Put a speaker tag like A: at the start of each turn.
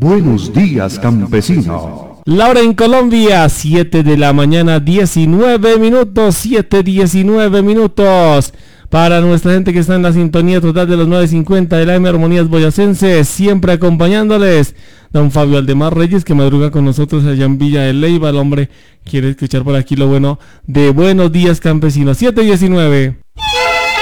A: Buenos días, campesino.
B: La hora en Colombia, 7 de la mañana, 19 minutos, 7:19 minutos. Para nuestra gente que está en la sintonía total de los 950 de la M Armonías Boyacense, siempre acompañándoles, don Fabio Aldemar Reyes, que madruga con nosotros allá en Villa de Leyva. El hombre quiere escuchar por aquí lo bueno de Buenos días, campesinos. 7:19.